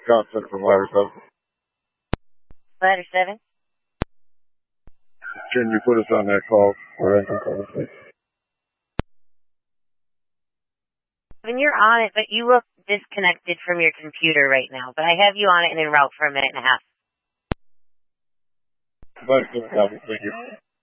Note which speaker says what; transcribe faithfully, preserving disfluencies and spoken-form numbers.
Speaker 1: Johnson from Ladder seven.
Speaker 2: Ladder seven?
Speaker 1: Can you put us on that call for engine call, please?
Speaker 2: When you're on it, but you look disconnected from your computer right now, but I have you on it and en route for a minute and a half.
Speaker 1: Ladder seven, thank you.